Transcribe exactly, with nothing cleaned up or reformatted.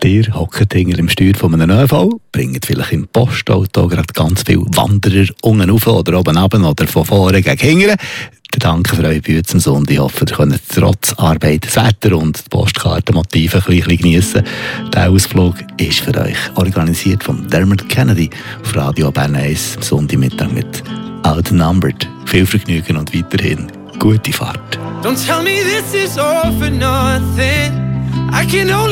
Ihr hockt hinter dem Steuer von einem Ö V, bringt vielleicht im Postauto gerade ganz viele Wanderer unten rauf oder oben runter oder von vorne gegen hinten. Danke für eure Bühne zum Sonntag. Ich hoffe, ihr könnt trotz Arbeit das Wetter und die Postkartenmotive ein bisschen geniessen. Der Ausflug ist für euch organisiert von Dermot Kennedy auf Radio Bern eins am Sonntagmittag mit Outnumbered. Viel Vergnügen und weiterhin gute Fahrt. Don't tell me this is all for nothing. I can only